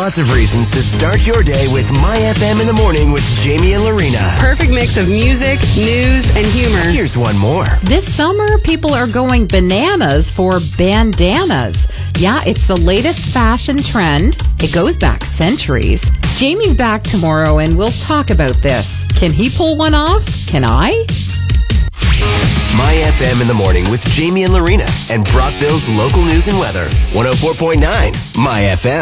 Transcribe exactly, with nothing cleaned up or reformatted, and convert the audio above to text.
lots of reasons to start your day with My F M in the morning with Jamie and Lorena. Perfect mix of music, news, and humor. Here's one more. This summer, people are going bananas for bandanas. Yeah, it's the latest fashion trend. It goes back centuries. Jamie's back tomorrow, and we'll talk about this. Can he pull one off? Can I? My F M in the morning with Jamie and Lorena and Brockville's local news and weather. one oh four point nine My F M.